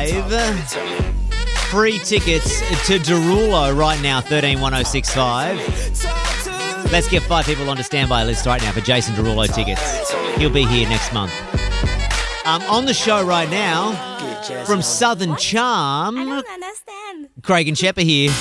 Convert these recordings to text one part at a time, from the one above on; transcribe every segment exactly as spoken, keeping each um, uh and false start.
Free tickets to Derulo right now, thirteen one oh six five. Let's get five people on to standby list right now for Jason Derulo tickets. He'll be here next month. Um, on the show right now, from Southern Charm, I don't understand. Craig and Shepper here.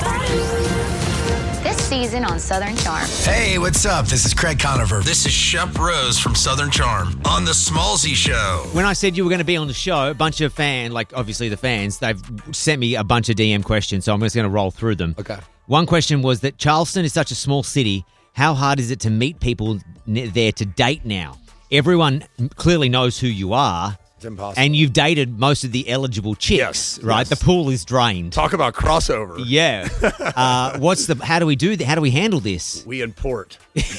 This season on Southern Charm. Hey, what's up? This is Craig Conover. This is Shep Rose from Southern Charm on The Smallzy Show. When I said you were going to be on the show, a bunch of fans, like obviously the fans, they've sent me a bunch of D M questions, so I'm just going to roll through them. Okay. One question was that Charleston is such a small city. How hard is it to meet people there to date now? Everyone clearly knows who you are. It's impossible. And you've dated most of the eligible chicks, Yes, right? yes. The pool is drained. Talk about crossover. Yeah. uh, what's the? How do we do that? How do we handle this? We import.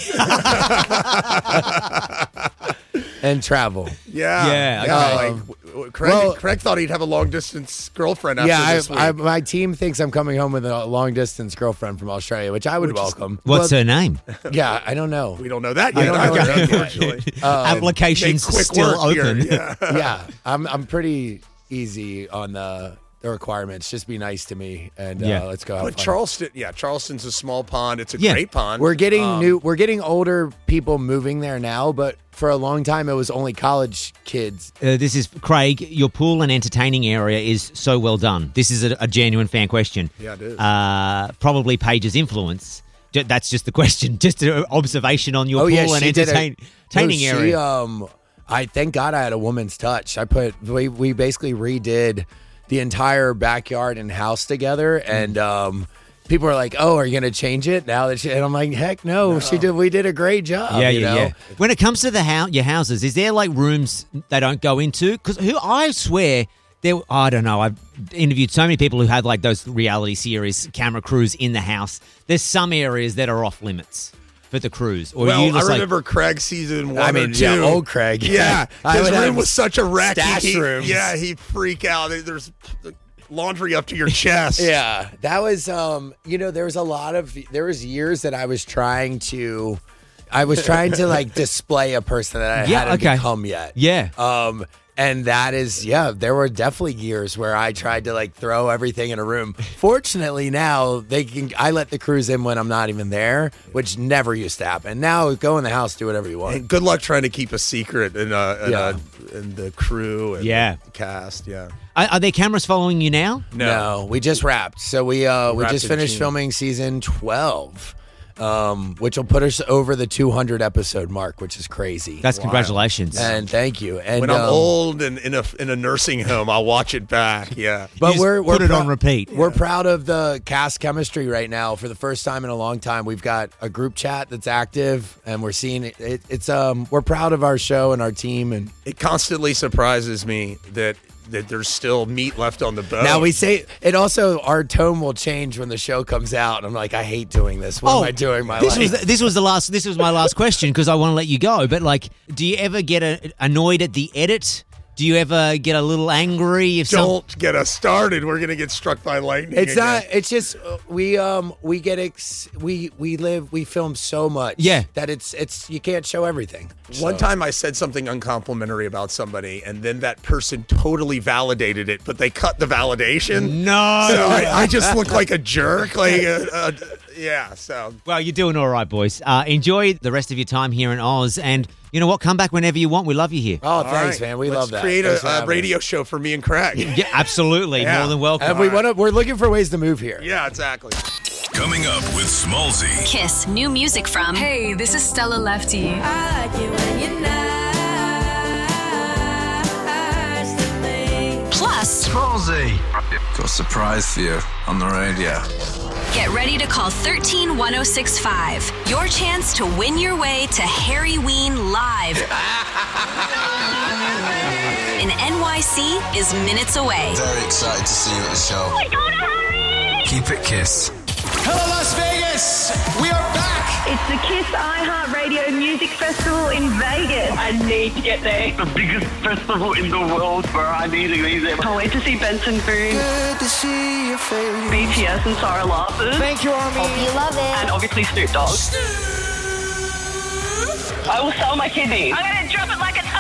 And travel. Yeah. Yeah, Yeah. okay. Like, w- w- Craig, Well- Craig thought he'd have a long distance girlfriend after Yeah, this week. I, I, my team thinks I'm coming home with a long distance girlfriend from Australia, which I would Which is- welcome. What's Well, her name? Yeah, I don't know. we don't know that I yet. don't know either, that yet. unfortunately. Applications Make quick still work here. open. Yeah. Yeah, I'm I'm pretty easy on the the requirements. Just be nice to me, and uh, Yeah. let's go have But fun. Charleston, yeah, Charleston's a small pond. It's a Yeah. great pond. We're getting Um, new. We're getting older people moving there now, but for a long time it was only college kids. Uh, this is Craig. Your pool and entertaining area is so well done. This is a, a genuine fan question. Yeah, it is. Uh, probably Paige's influence. J- That's just the question. Just an observation on your Oh pool yeah, and she did a- entertain- entertaining no, she, area. Um, I thank God I had a woman's touch. I put we we basically redid the entire backyard and house together, and um, people were like, "Oh, are you going to change it now?" That she, and I'm like, "Heck no, she did. We did a great job." yeah, you yeah, know? yeah. When it comes to the hou- your houses, is there like rooms they don't go into? Because who I swear there. I don't know. I've interviewed so many people who had like those reality series camera crews in the house. There's some areas that are off limits for the crews. Or well, you I just like, remember Craig season one I mean, or two. yeah, old Craig. Yeah, I his would have room was such a wreck. stash He- rooms. Yeah, he'd freak out. There's laundry up to your chest. Yeah, that was um, you know, there was a lot of there was years that I was trying to I was trying to like display a person that I Yeah, hadn't okay. become yet. Yeah. Um and that is yeah, there were definitely years where I tried to like throw everything in a room. Fortunately now they can I let the crews in when I'm not even there, which never used to happen. Now go in the house, do whatever you want. And good luck trying to keep a secret in, uh, in, Yeah. uh, in the crew and Yeah. the cast. Yeah. Are, are there cameras following you now? No, we just wrapped. So we uh we Wrapped just in finished June. filming season twelve. Um, which will put us over the two hundred episode mark, which is crazy. That's congratulations. and thank you. And When I'm um, old and in a in a nursing home, I'll watch it back. Yeah. but just we're, we're put it prou- on repeat. We're proud of the cast chemistry right now. For the first time in a long time, we've got a group chat that's active, and we're seeing it. it it's um we're proud of our show and our team. And It constantly surprises me that that there's still meat left on the bone. now we say it. Also, our tone will change when the show comes out. And I'm like, I hate doing this. What am I doing? in My this life? was the, this was the last. This was my last question because I want to let you go. But like, do you ever get a, annoyed at the edit? Do you ever get a little angry if some? Don't get us started. We're gonna get struck by lightning. It's again. not. It's just uh, we um we get ex, we we live we film so much. Yeah. that it's it's you can't show everything. One So- time I said something uncomplimentary about somebody, and then that person totally validated it, but they cut the validation. No. So I, I just look like a jerk. Like, uh, uh, yeah. So Well, you're doing all right, boys. Uh, enjoy the rest of your time here in Oz, and you know what? Come back whenever you want. We love you here. Oh, all thanks, right, man. We let's love that. Create Thanks for a, a having radio us. show for me and Craig. Yeah, absolutely. Yeah. More than welcome. And we want to. We're looking for ways to move here. Yeah, exactly. Coming up with Smallzy. Kiss new music from. Hey, this is Stella Lefty. I like it when you're nice to me. Plus, Smallzy. Got a surprise for you on the radio. get ready to call one three one oh six five. Your chance to win your way to Harry Ween live. In N Y C is minutes away. Very excited to see you at the show. We're going to hurry! Keep it Kiss. Hello, Las Vegas. We are back. It's the Kiss iHeartRadio Music Festival in Vegas. I need to get there. The biggest festival in the world where I need to be there. Can't wait to see Benson Boone, Good to see your face. B T S and Sarah Larson. Thank you, Army. Hope you love it. And obviously Snoop Dogg. I will sell my kidneys. I'm going to drop it like it's hot.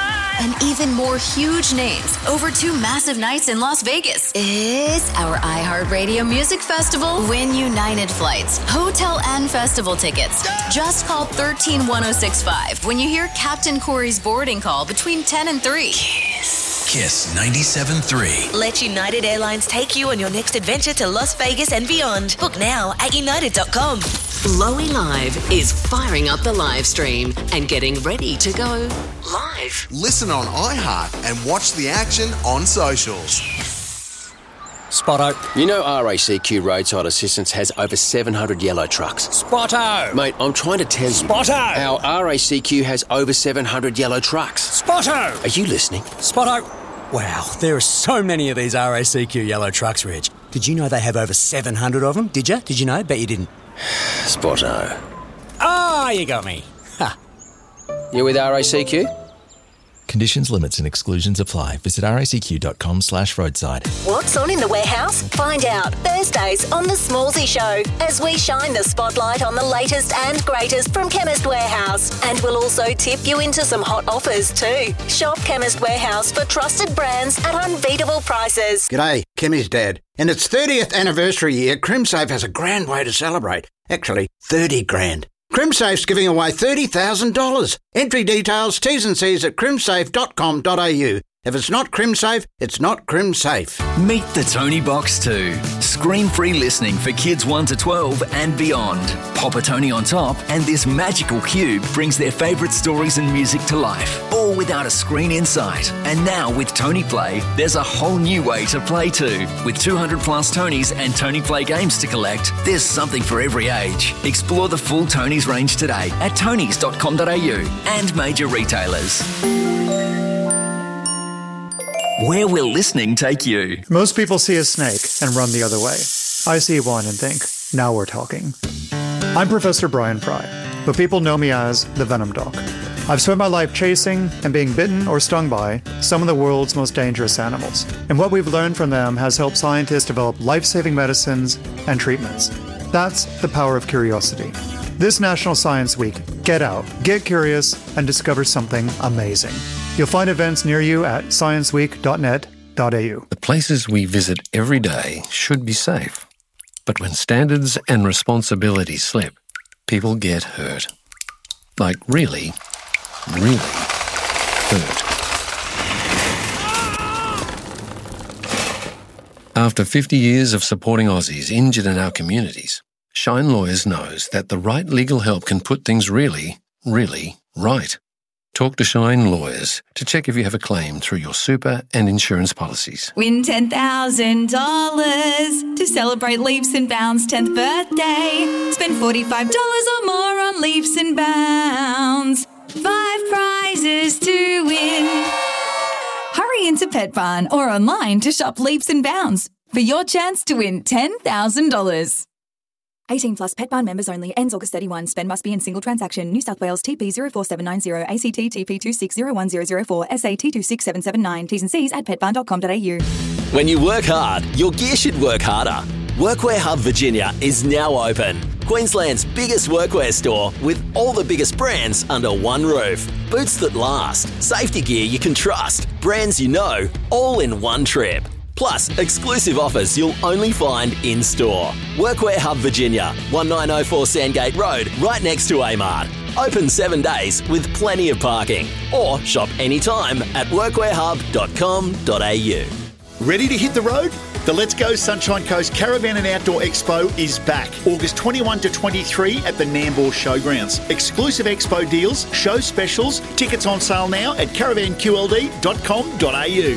and even more huge names over two massive nights in Las Vegas. It's our iHeartRadio Music Festival Win United flights, hotel and festival tickets. Just call one three one oh six five when you hear Captain Corey's boarding call between ten and three. Kiss ninety-seven point three. Let United Airlines take you on your next adventure to Las Vegas and beyond. Book now at united dot com. Lowy Live is firing up the live stream and getting ready to go live. Listen on iHeart and watch the action on socials. Spotto. You know R A C Q Roadside Assistance has over seven hundred yellow trucks. Spotto. Mate, I'm trying to tell you. Spotto. Our R A C Q has over seven hundred yellow trucks. Spotto. Are you listening? Spotto. Wow, there are so many of these R A C Q yellow trucks, Reg. Did you know they have over seven hundred of them? Did you? Did you know? Bet you didn't. Spotto. Ah, oh, you got me. Ha. You with R A C Q? Conditions, limits and exclusions apply. Visit racq.com slash roadside. What's on in the warehouse? Find out Thursdays on The Smallsy Show as we shine the spotlight on the latest and greatest from Chemist Warehouse. And we'll also tip you into some hot offers too. Shop Chemist Warehouse for trusted brands at unbeatable prices. G'day, Kemi's dad. In its thirtieth anniversary year, CrimSafe has a grand way to celebrate. Actually, thirty grand. CrimSafe's giving away thirty thousand dollars. Entry details, T's and C's at crimsafe dot com dot a u. If it's not CrimSafe, it's not CrimSafe. Meet the Tony Box two. Screen-free listening for kids one to twelve and beyond. Pop a Tony on top and this magical cube brings their favourite stories and music to life, all without a screen in sight. And now with Tony Play, there's a whole new way to play too. With two hundred plus Tonys and Tony Play games to collect, there's something for every age. Explore the full Tonys range today at tonys dot com dot a u and major retailers. Where will listening take you? Most people see a snake and run the other way. I see one and think, now we're talking. I'm Professor Brian Fry, but people know me as the Venom Doc. I've spent my life chasing and being bitten or stung by some of the world's most dangerous animals. And what we've learned from them has helped scientists develop life-saving medicines and treatments. That's the power of curiosity. This National Science Week, get out, get curious, and discover something amazing. You'll find events near you at science week dot net dot a u. The places we visit every day should be safe. But when standards and responsibilities slip, people get hurt. Like really, really hurt. After fifty years of supporting Aussies injured in our communities, Shine Lawyers knows that the right legal help can put things really, really right. Talk to Shine Lawyers to check if you have a claim through your super and insurance policies. Win ten thousand dollars to celebrate Leaps and Bounds' tenth birthday. Spend forty-five dollars or more on Leaps and Bounds. Five prizes to win. Hurry into Pet Barn or online to shop Leaps and Bounds for your chance to win ten thousand dollars. eighteen plus Pet Barn members only. Ends August thirty-first. Spend must be in single transaction. New South Wales T P zero four seven nine zero, A C T T P two six zero one zero zero four, S A T two six seven seven nine. T's and C's at pet barn dot com dot a u. When you work hard, your gear should work harder. Workwear Hub Virginia is now open. Queensland's biggest workwear store with all the biggest brands under one roof. Boots that last, safety gear you can trust, brands you know, all in one trip. Plus, exclusive offers you'll only find in-store. Workwear Hub Virginia, nineteen oh four Sandgate Road, right next to Amart. Open seven days with plenty of parking. Or shop anytime at workwear hub dot com dot a u. Ready to hit the road? The Let's Go Sunshine Coast Caravan and Outdoor Expo is back. August twenty-first to twenty-third at the Nambour Showgrounds. Exclusive expo deals, show specials, tickets on sale now at caravan q l d dot com dot a u.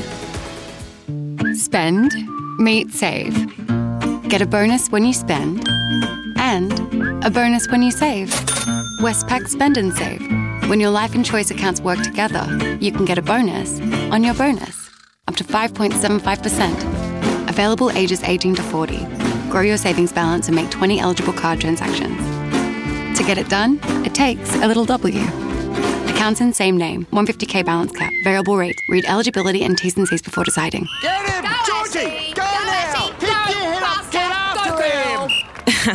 Spend, meet, save. Get a bonus when you spend and a bonus when you save. Westpac Spend and Save. When your life and choice accounts work together, you can get a bonus on your bonus, up to five point seven five percent. Available ages eighteen to forty. Grow your savings balance and make twenty eligible card transactions. To get it done, it takes a little W. Accounts in same name. one hundred fifty k balance cap. Variable rate. Read eligibility and T's and C's before deciding. Get him! Georgie! Go, go now! Pick your head up! Get after him!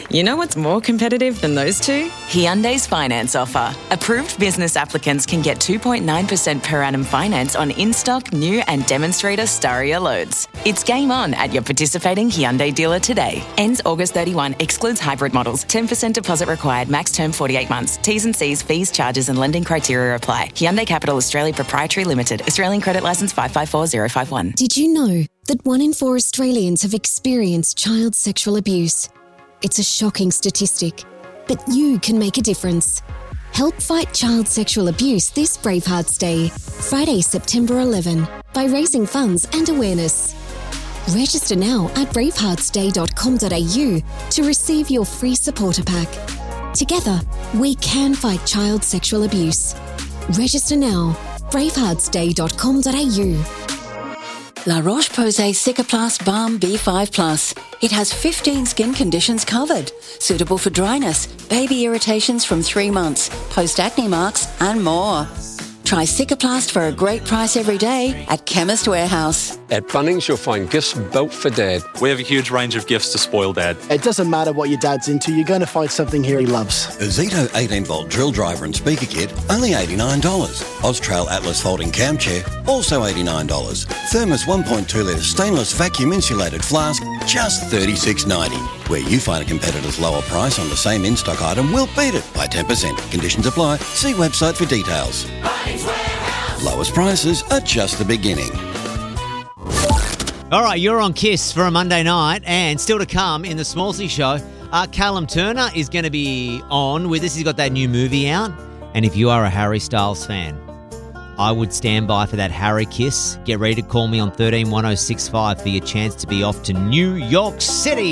You know what's more competitive than those two? Hyundai's finance offer. Approved business applicants can get two point nine percent per annum finance on in-stock, new and demonstrator Staria loads. It's game on at your participating Hyundai dealer today. Ends August thirty-first. Excludes hybrid models. ten percent deposit required. Max term forty-eight months. T's and C's, fees, charges and lending criteria apply. Hyundai Capital Australia Proprietary Limited. Australian credit licence five five four zero five one. Did you know that one in four Australians have experienced child sexual abuse? It's a shocking statistic, but you can make a difference. Help fight child sexual abuse this Bravehearts Day, Friday, September eleventh, by raising funds and awareness. Register now at bravehearts day dot com dot a u to receive your free supporter pack. Together, we can fight child sexual abuse. Register now, bravehearts day dot com dot a u. La Roche-Posay Cicaplast Balm B five plus. It has fifteen skin conditions covered, suitable for dryness, baby irritations from three months, post-acne marks and more. Try Cicaplast for a great price every day at Chemist Warehouse. At Bunnings, you'll find gifts built for Dad. We have a huge range of gifts to spoil Dad. It doesn't matter what your dad's into, you're going to find something here he loves. A Zito eighteen volt drill driver and speaker kit, only eighty-nine dollars. Austrail Atlas folding cam chair, also eighty-nine dollars. Thermos one point two litre stainless vacuum insulated flask, just thirty-six ninety. Where you find a competitor's lower price on the same in-stock item, we'll beat it by ten percent. Conditions apply. See website for details. Lowest prices are just the beginning. All right, you're on Kiss for a Monday night, and still to come in the Smallsy Show, uh, Callum Turner is going to be on with us. He's got that new movie out, and if you are a Harry Styles fan, I would stand by for that Harry kiss. Get ready to call me on thirteen one oh six five for your chance to be off to New York City.